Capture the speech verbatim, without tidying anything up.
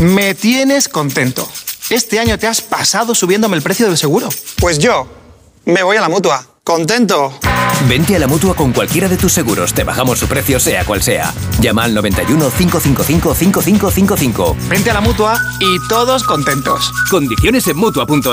Me tienes contento. Este año te has pasado subiéndome el precio del seguro. Pues yo me voy a la Mutua. ¡Contento! Vente a la Mutua con cualquiera de tus seguros. Te bajamos su precio sea cual sea. Llama al noventa y uno, cinco cinco cinco, cinco cinco cinco cinco. Vente a la Mutua y todos contentos. Condiciones en Mutua punto es.